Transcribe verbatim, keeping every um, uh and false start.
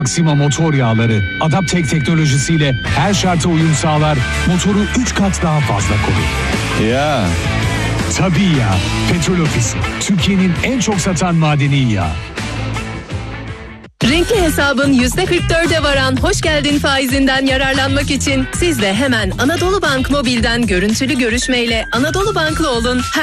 Maxima motor yağları Adaptek teknolojisiyle her şarta uyum sağlar, motoru üç kat daha fazla korur. Ya. Tabii ya, Petrol Ofisi, Türkiye'nin en çok satan madeni yağı. Renkli hesabın yüzde kırk dörde varan hoş geldin faizinden yararlanmak için siz de hemen Anadolu Bank Mobil'den görüntülü görüşmeyle Anadolu Banklı olun.